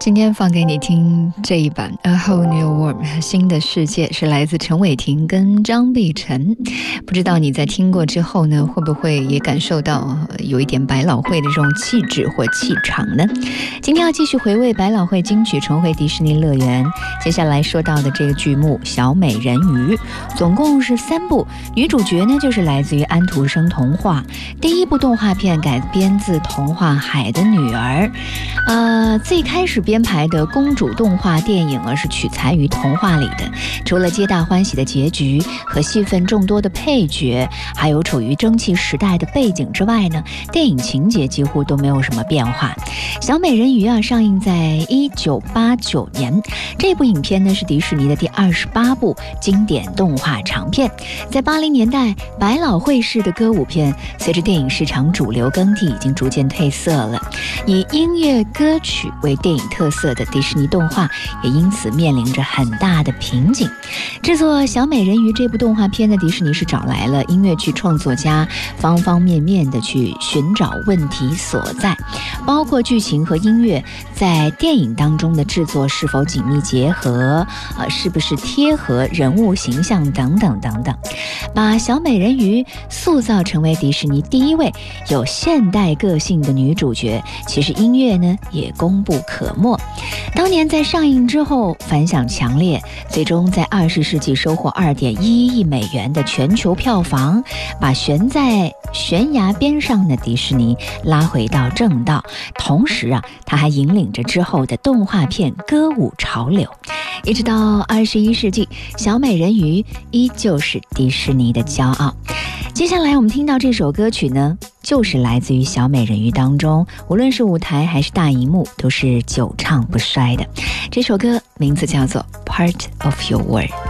今天放给你听这一版 A Whole New World 新的世界，是来自陈伟霆跟张碧晨。不知道你在听过之后呢，会不会也感受到有一点百老汇的这种气质或气场呢？今天要继续回味百老汇金曲，重回迪士尼乐园。接下来说到的这个剧目《小美人鱼》总共是3部，女主角呢就是来自于安徒生童话。第一部动画片改编自童话《海的女儿》，最开始编排的公主动画电影是取材于童话里的，除了皆大欢喜的结局和戏份众多的配角，还有处于蒸汽时代的背景之外呢，电影情节几乎都没有什么变化。小美人鱼上映在1989年，这部影片呢是迪士尼的第28部经典动画长片。在80年代，百老汇式的歌舞片随着电影市场主流更替已经逐渐褪色了，以音乐歌曲为电影特色的迪士尼动画也因此面临着很大的瓶颈。制作《小美人鱼》这部动画片的迪士尼是找来了音乐剧创作家，方方面面的去寻找问题所在，包括剧情和音乐在电影当中的制作是否紧密结合，是不是贴合人物形象等等等等，把小美人鱼塑造成为迪士尼第一位有现代个性的女主角。其实音乐呢也功不可没，当年在上映之后反响强烈，最终在20世纪收获2.1亿美元的全球票房，把悬在悬崖边上的迪士尼拉回到正道。同时它还引领着之后的动画片歌舞潮流，一直到21世纪，小美人鱼依旧是迪士尼的骄傲。接下来我们听到这首歌曲呢，就是来自于小美人鱼当中，无论是舞台还是大荧幕都是久唱不衰的。这首歌名字叫做 Part of Your World。